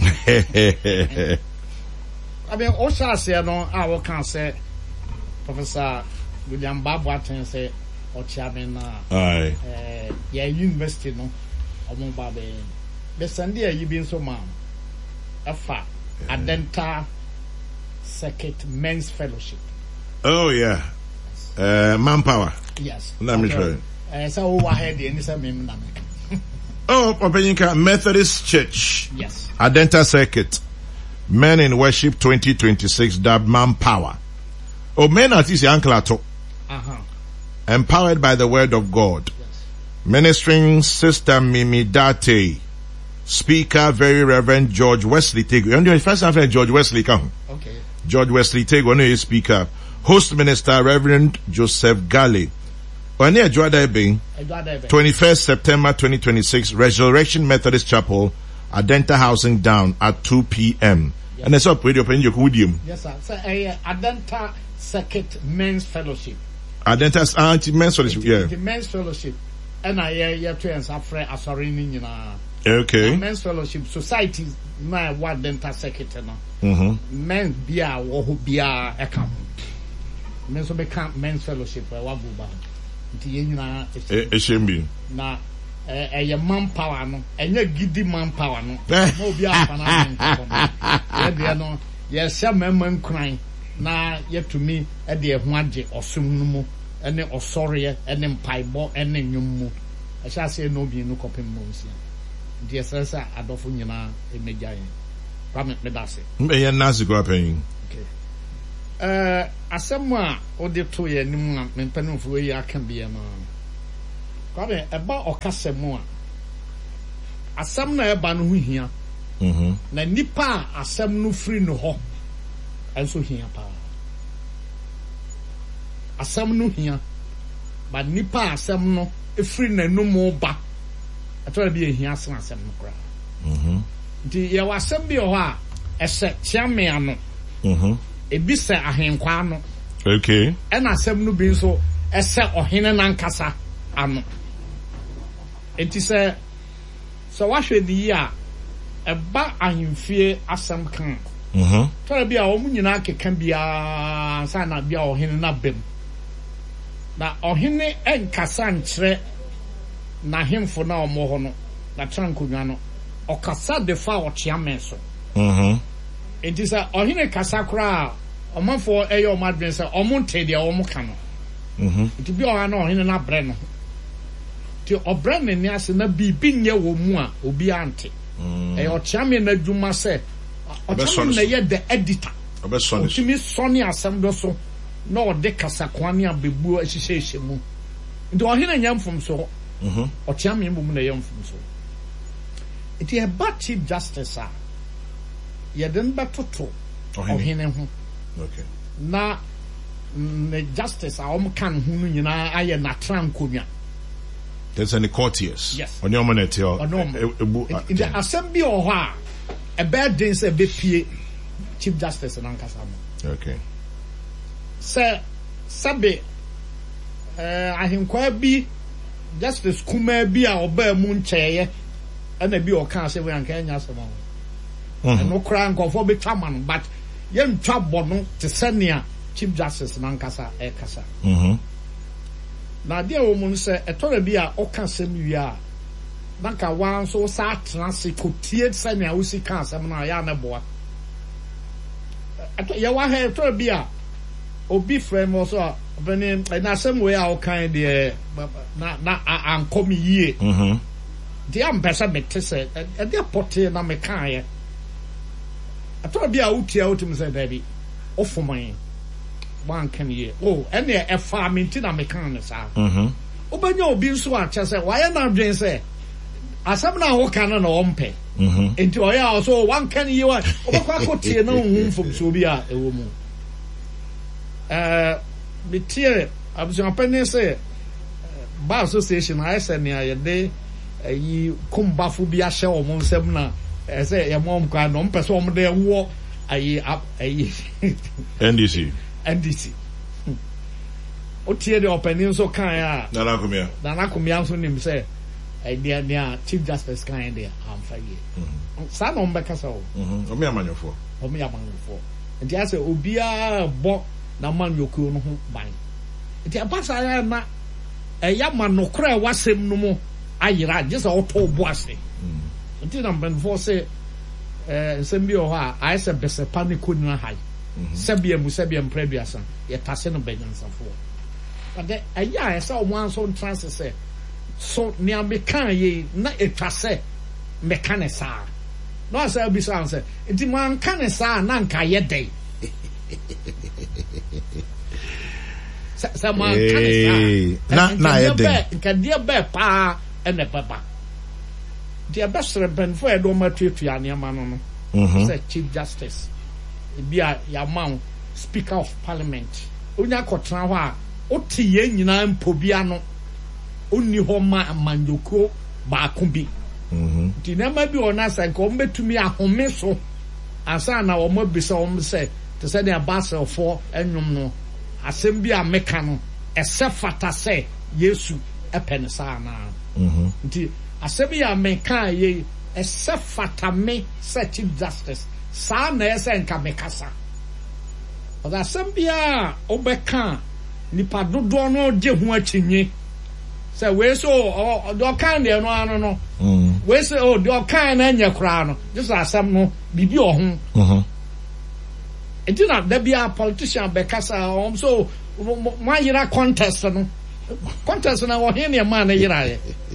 I mean, ɔhyɛ aseɛ no a wɔka sɛ Professor William Baboaten sɛ ɔkyea me na Aye. ɛɛ yɛ university no ɔmo ba bɛ bɛsɛnde ayi bi nso ma ɛfa Adenta Circuit Men's Fellowship. Oh, yeah. Uh, manpower. Yes. Let me try. Uh, so who ahead the any some name Oh, Papenyinka, Methodist Church. Yes. Adenta Circuit. Men in Worship twenty twenty-six, dubbed Manpower. Oh, men at is Uncle Ato. Uh-huh. Empowered by the word of God. Yes. Ministering Sister Mimi Date. Speaker, Very Reverend George Wesley Tego. You know, first time George Wesley come. Okay. George Wesley Tego, no speaker. Host Minister Reverend Joseph Galley. On the twenty-first September twenty twenty-six, Resurrection Methodist Chapel, Adenta Housing Down at two p.m. Yes. And it's up with your pen, your podium. Yes, sir. So, uh, Adenta Circuit Men's Fellowship. Adenta's anti men's fellowship, yeah. The Men's Fellowship. And I hear two and Safre Asorini, you know. Okay. Men's Fellowship Society, my what Adenta Circuit, no. Mm-hmm. Men Bia, or who Bia, a camp. Men so become Men's Fellowship, where what go back. It shouldn't be. Na eh eh manpower no enye gidi manpower no no obi afana nko no ye de no ye se memma nkran na ye tumi e de ho age osum no mu ɛne ɔsɔreɛ ɛne mpaebɔ ɛne nnwom ɛhyɛ aseɛ na obi no kɔpem no nsia nti ɛsɛ sɛ adɔfo nyinaa ɛmɛgya yɛn kwame meda ase mbɛyɛ nase kora panyin Uh, asɛm a wode to yɛ anim a mempanimfoɔ yi aka bia no kwabe ɛba ɔkasa mu a asɛm na ɛba no ho hia mhm na nipa a asɛm no firi no hɔ ɛnso hia paa asɛm no hia ba nipa a asɛm no efiri n'anum ba ɛtɔre bi ehia asɛm asɛm no koraa mhm nti yɛwɔ asɛm bi wɔ hɔ a ɛsɛ kyiamea no mhm ebi sɛ ahenkwa no okay ɛna asɛm no bi nso ɛsɛ ɔhene nankasa ano enti sɛ sɛ wahwɛ ne yi a ɛba ahemfie asɛm kan mhm tɔrɔ bi a wɔn nyinaa keka biara nsa na bi a ɔhene na bɛm na ɔhene ɛnkasa nkyerɛ n'ahemfo na wɔn hɔ no na kyerɛ nkonnwa no ɔkasa de fa ɔkyeame so mhm enti sɛ ɔhene kasa koraa ɔmanfoɔ ɛyɛ ɔmo adwene sɛ ɔmo nte deɛ ɔmo ka no mhm nti bi ɔha na ɔhene na brɛ no nti ɔbrɛ n'ani ase na biribi nyɛ wɔ mu a obi ante ɛyɛ ɔkyeame n'adwuma sɛ ɔkyeame na yɛ the editor ɔbɛsɔ ne so ɔtumi sɔne asɛm do so na ɔde kasakoa ne abebuo ahyehyɛhyɛ mu nti ɔhene nyɛ mfomso mhm ɔkyeame mbom na yɛ mfomso nti ɛba chief justice a yɛde no bɛtoto ɔhene ho okay na ne justice a wɔn ka ne ho no nyinaa ayɛ n'atra nkonnwa there's any courtiers Yes. ɔne ɔmo na ɛte Ɔne ɔmo. ebu nti asɛm bi wɔ hɔ a ɛbɛyɛ den sɛ ɛbɛpie chief justice nankasa no okay sɛ sɛbe ɛɛ ahenkwaa bi justice kumaa bi a ɔbaa mu nkyɛɛyɛ ɛna bi ɔka asɛm yɛ anka ɛnya asɛm ahɔ ɛno koraa nkɔfoɔ bɛtwa ma no but yɛntwa bɔ no te sɛnea chief justice nankasa ɛkasa mhm na adeɛ wɔ mu no sɛ ɛtɔrɔ bi a ɔka asɛm wie a nanka waa nso saa atena ase kɔtie sɛnea wosi ka asɛm no a yɛ ana boa ɛtɔ yɛwɔ ha ɛtɔrɔ bi a obi frɛ mo so a ɔbɛne ɛna asɛm wei a ɔkan deɛ na na ankɔ me yie mhm deɛ ampɛ sɛ mete sɛ ɛdeɛ pɔtee na mekaeɛ ɛtɔrɔ bi a wotia wotumi sɛ daabi ɔfomanye wanka ne yie o ɛne ɛfaa me nti na meka ne saa mhm wobɛnya obi nso a kyɛ sɛ wayɛ no adwene sɛ asɛm no a woka no na ɔmpɛ mhm enti ɔyɛ a ɔso wanka ne yie wa wobɛkɔ akɔtie na wohu mfomsoɔ bi a ɛwɔ mu ɛɛ metie abusuapɛne sɛ bar association ayɛ sɛ nea yɛde ayi kumbafo bi ahyɛ ɔmo nsɛm na ɛɛ sɛ yɛma ɔmo kwa na ɔmpɛ sɛ ɔmo de ɛwɔ ayi ayi N D C N D C otie de ɔpɛni nso kan a nana kumia nana kumia nso nim sɛ ɛdeɛ nea chief justice kan deɛ amfa yie saa na ɔmo bɛkasa o mhm ɔmo yɛ amanyɔfoɔ ɔmo yɛ amanyɔfoɔ nti asɛ obiara bɔ na amanyɔkuo no ho ban nti ɛba saa yɛ na ɛyɛ ama nokora a ɛwɔ asɛm no mu ayera gye sɛ ɔtɔ ɔbo ase nti na mpanyinfoɔ sɛ ɛɛ nsɛm bi wɔ hɔ a ayɛ sɛ bɛsɛpa ne kɔ nyina ha sɛbea mu sɛbea mpere aduasa yɛtase no bɛnyansafoɔ ade ɛyɛ a ɛsɛ ɔmo anso ntra se sɛ so nea meka yɛ na etwa sɛ meka ne saa na ɔsɛ bi sɛ ansɛ nti mo anka ne saa na nka yɛ dɛ sɛ sɛ mo anka ne saa na na yɛ dɛ nkadeɛ bɛɛ paa ɛna bɛba deɛ bɛsrɛ mpanyinfoɔ a yɛde ɔmo atuatua nneɛma no no sɛ chief justice ebi a yɛama speaker of parliament onya akɔtena hɔ a wote yɛn nyinaa mpo bi ano onni hɔ ma amanyɔkuo baako bi nti nneɛma bi wɔ n'asɛ nka wɔn bɛtumi ahome so ansa na wɔn abisa wɔn sɛ te sɛ deɛ baselfoɔ ɛnwom no asɛm bi a meka no ɛsɛ fata sɛ yesu ɛpɛ ne saa naa nti asɛm yi a meka yɛ ɛsɛ fata me sɛ chief justice saa na ɛsɛ nka mekasa ɔda asɛm biara ɔbɛka nipa dodoɔ no gye ho akyinye sɛ wei so ɔde ɔkan deɛ no ano no wei sɛ o deɛ ɔkan no anyɛ koraa no gye sɛ asɛm no biribi wɔ ho nti na da biara politician bɛkasa ɔm so my year contest no contest na wo here man na yira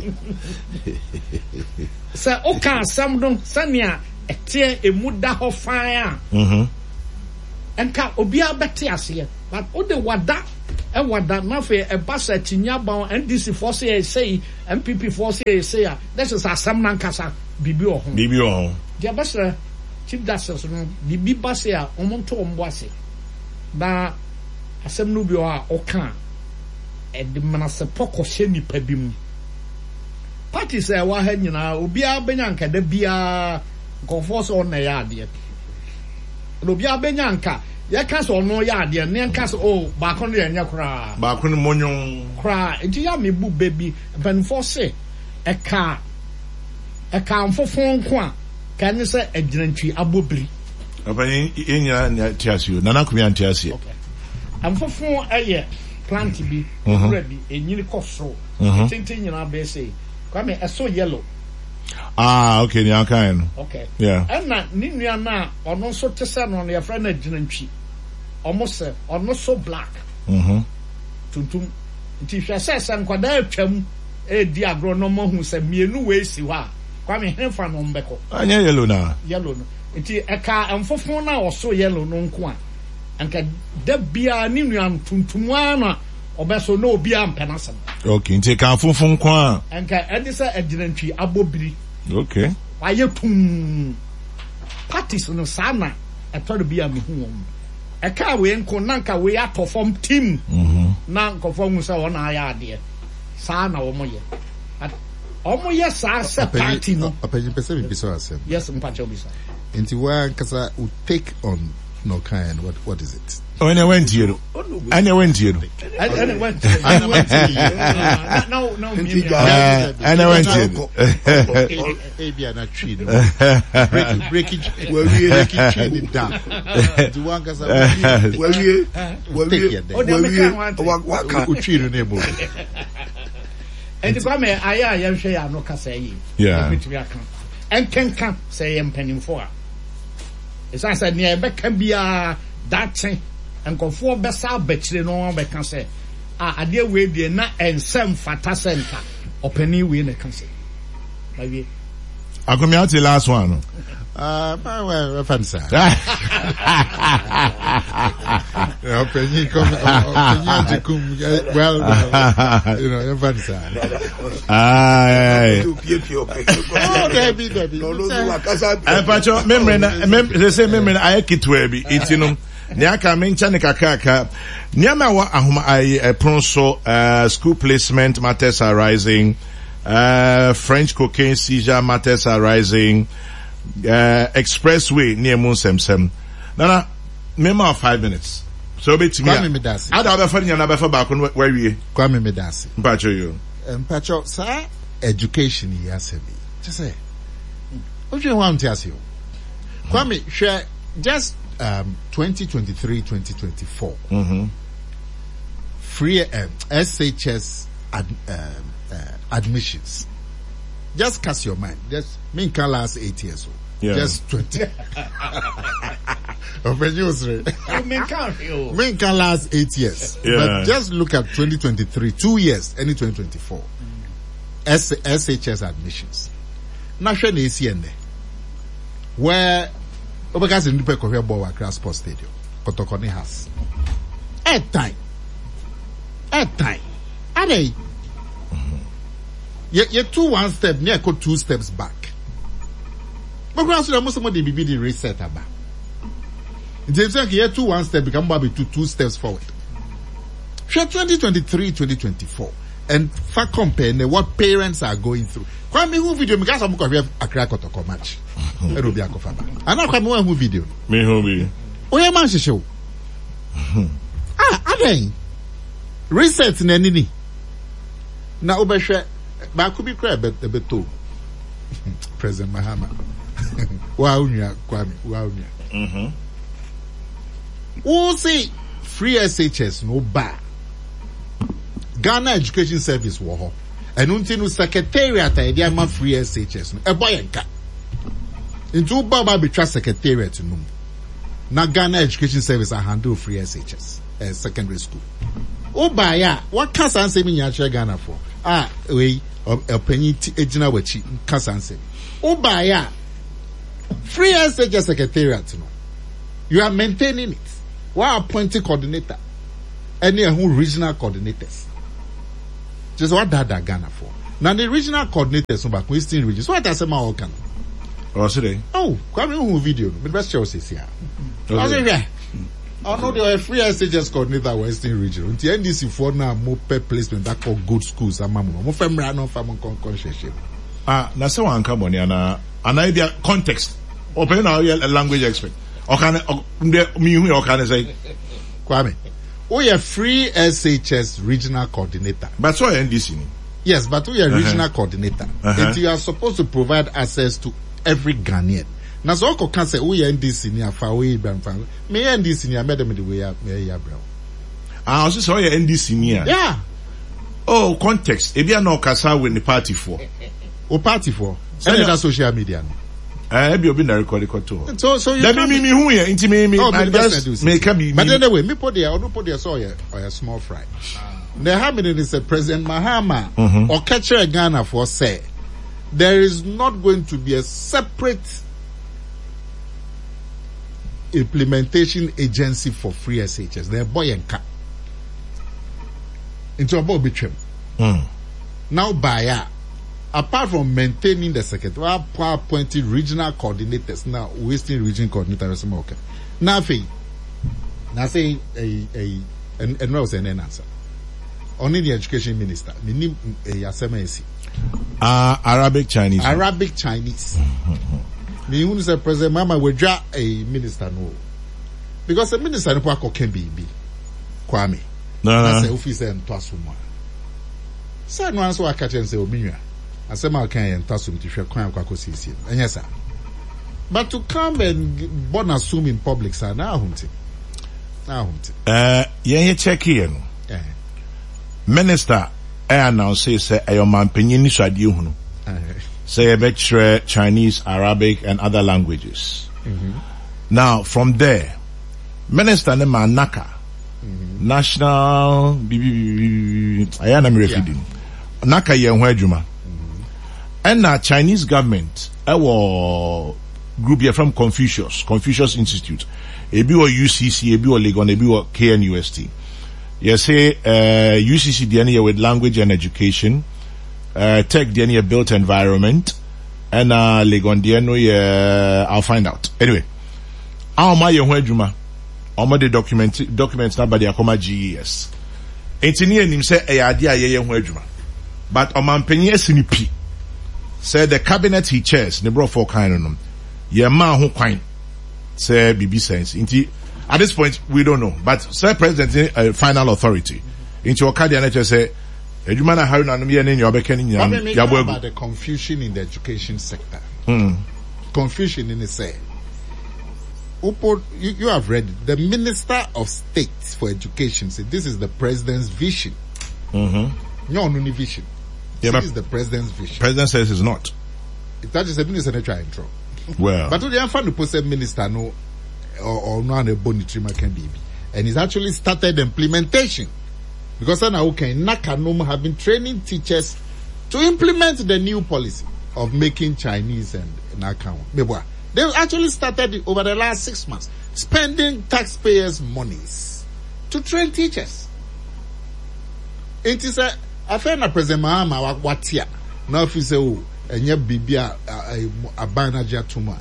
say oka asem do sania etie emuda ho fan a mhm enka obi abete ase but o de wada e wada na fe e basa tinya ban N D C force say M P P force say this is asem na nkasa bibi o ho bibi o ho dia basa chief justice no bibi basa a omonto ombo ase na asem no bi o a oka e de manase poko hye nipa bi mu party say wa ha nyina obi abenya nkada bia konforce on na ya ade obi abenya nka ya kasa ono ya ade ne kasa o ba ko no ya nya kra ba ko no monyon kra enti ya mebu baby ben force e ka e ka mfofon ko a kan se agyinantwi abobiri abani enya na tiasio nana kumia tiasio okay amfofon eye plant bi ready enyini koso tintin nyina be say kwame eso yellow. Ah, okay, ni akan. Okay. Yeah. And na ni nua na ono so tese no ya fra na ginantwi. Omo se ono so black. Mhm. Tuntum. Nti hwe se se nkwada atwam e di agro no mo hu se mienu we si ho a. Kwame henfa no mbeko. Anya yellow na. Yellow no. Nti eka amfofo na oso yellow no nko a. Anka da bia ni nua tuntum ana obeso no obi ampena sem. Okay, nti ka funfun kwa. Anka edisa aginantwi abobiri. Okay. Waye tum parties no sana eto do bia me hu won. E ka we nko nanka we atofom team. Mhm. Na nkofom se wona aya ade. Sana wo moye. Omo ye sa se party no. Apaji pese bi so asem. Yes, mpacho bi so. Enti wa kasa we take on no kind what what is it? Oh, and I went to you. And I went to you. And I went to you. And I went to you. No, no, and I went to you. Maybe I'm not tree. Break, break it, break it, chain it down. Do one because I will you, will you, will you, what can you treat the neighbor? And the Kwame, I am sure I no say. Yeah. And can come say I'm penning for. It's I said near back can be a that thing. And conform besa betri no be kan say ah ade we de na ensem fata center openi we na kan say maybe akomi ati last one ah well fancy openi come openi come well you know fancy ah oh baby baby no no akasa eh pacho memory na they say memory na ayekitwa bi itinum Niaka mencha ne kakaka. Niama wa ahuma ai pronso uh, school placement matters are rising. Uh, French cocaine seizure matters are rising. Uh, expressway near Musemsem. Nana, memo of five minutes. So be to me. Kwame Medasi. Ada abefa nya na abefa ba ko where we. Kwame Medasi. Mpacho you. Mpacho sa education yasebi. Just say. What do you want to ask you? Kwame, share just Um, twenty twenty-three twenty twenty-four mm-hmm. free um, S H S ad, um, uh, admissions. Just cast your mind. Just me can last eight years old. Yeah. Just twenty. Me can last eight years. Yeah. But just look at twenty twenty-three, two years, any twenty twenty-four. Mm. S- SHS admissions. National A C N where because in the Korea ball at Sports Stadium, Kotokone has. At time. At time. Are they? You two one step, near go two steps back. But grounds to most of the B B D reset about. James like you two one step become baby two two steps forward. Share twenty twenty-three twenty twenty-four and fact compare what parents are going through. Kwame who video because I'm going to Accra Kotoko match. Edo bi akofaba. Ana kwame wan hu video. Me hu bi. Oya man hyehyɛ. Ah, adan. Reset na nini. Na obehwɛ ba ko bi kra beto. President Mahama. Wa unya kwame, wa unya. Mhm. Wo see free S H S no ba. Ghana Education Service wo ho. Enu nti no secretariat I dey ma free S H S no. E boy enka. Into Baba be trust secretariat no. Na Ghana Education Service I handle free S H S uh, secondary school. Obaya, what Kasan me Yacha Ghana for? Ah, we a penny ejina wachi Kasan. Obaya, free S H S secretariat. No, you are maintaining it. Why appointing coordinator? Any who regional coordinators. Just what that Ghana for? Now the regional coordinators back Western regions. What does a man can? Oh, today. Oh, come in video. But best show says here. I say yeah. I know they are free S H S coordinator Western region. Until N D C for now more per placement that call good schools. I'm more family no family conscious. Ah, na se wan ka boni ana ana idea context. Open now a language expert. O kan me hu o kan say Kwame. We are free S H S regional coordinator. But so N D C ni. Yes, but we are uh-huh. regional coordinator. Uh-huh. And you are supposed to provide access to every Ghanaian. Now, so I can say, we are in this senior far away, Bramfang. May end this senior, madam, the way up, may ya, bro. Ah, also saw you N D C near. Yeah. Oh, context. If you are no Kasa with the party for. O party for. And that's social media. Eh, be obi na record record to. So, so you let me, me, me, who ya, inti me, me, oh, I just make a be. But anyway, me put there, or no put there, so ya, or a small fry. The happening is a President Mahama mm-hmm. or catcher Ghana for say there is not going to be a separate implementation agency for free S H S. They're boy and cat. Into a boy between. Mm. Now, by apart from maintaining the secretary, appointed regional coordinators now, Western region coordinators. Okay. Now, now say a a and and was an answer. Only the education minister. Minim Yasemesi. Ah, Arabic Chinese. Arabic Chinese. Me who say President Mama we draw a minister no. Because a minister no kwa can be be. Kwame. No. That's a officer and Twasuma. Say no answer I catch and say ominya. I say ma kan and Twasum to share kwan kwa ko sisi. Yes sir. But to come and born assume in public sir na hunti. Na hunti. Eh, yen check here no. Eh. Minister I announce say ayo mampenyin ni swade hunu. Say about Chinese, Arabic and other languages. Mm-hmm. Now from there, Minister ne manaka mm-hmm. National I am reading. Naka ye ho adwuma. And na Chinese government our group here from Confucius, Confucius Institute. Ebi o U C C, ebi o Legon, ebi o K N U S T. You say uh, U C C D N A with language and education, uh, Tech D N A built environment, and uh, Legon D N A. I'll find out. Anyway, how my young juma, how my the document documents now by the Akoma G E S. Engineer him say a idea ye young juma, but a man penny sinipi said the cabinet he chairs ne bro for kind of them. Ye man who kind say B B sense inti. At this point, we don't know. But Sir President, uh, final authority. Into Okadi and say, Ejumana Haruna and me and your beginning. About the confusion in the education sector. Hmm. Confusion in the say. Upo, you, you have read it. The Minister of State for Education said this is the President's vision. Mm-hmm. No, no vision. Yeah, this is the President's vision. President says it's not. That is the Minister that try intro. Well. But the unfound the post minister no. Or, or not a bonitri can be, and it's actually started implementation because I now can Nakanum have been training teachers to implement the new policy of making Chinese and Nakam. They actually started over the last six months spending taxpayers' monies to train teachers. It is a affair na President Mahama watia now if you say oh and you be a a banaja tuma.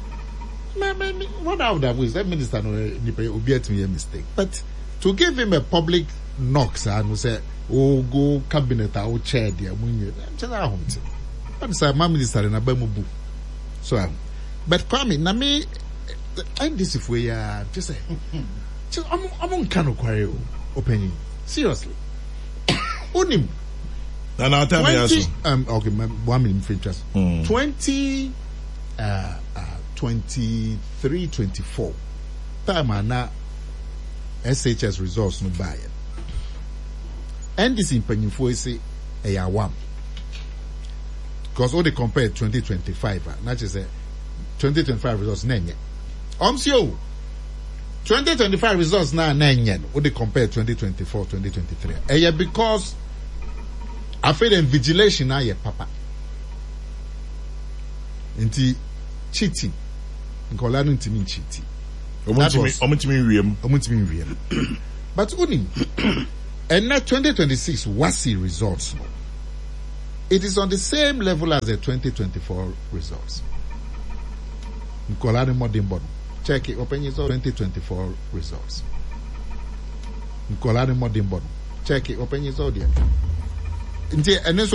What I would have wished that minister no would be a mistake. But to give him a public knocks and say, oh, go cabinet or chair there, I'm just a home. But say, my minister in a Bamubu. So, but Kwame, na me, and this if we are just say, just I'm I'm on kind of query opinion. Seriously. Onim. No, no, tell me also. Um, okay, one minute features. Twenty, uh, uh, twenty-three, twenty-four. Time na S H S results no buy it. And this in Penyufo say a ya one. Because all they compare twenty twenty-five, not just say twenty twenty-five results nenye. Um, so twenty twenty-five results now nine what they compare twenty twenty-four twenty twenty-three eh yeah, because I feel in vigilation now yeah papa into cheating nkola no ntimi cheating omuntimi omuntimi wiem omuntimi wiem but unim and now twenty twenty-six what's the results no? It is on the same level as the twenty twenty-four results nkola no modern bottom. Check it. Open your twenty twenty-four results. Nkola the modern bottom. Check it. Open your zodiac. And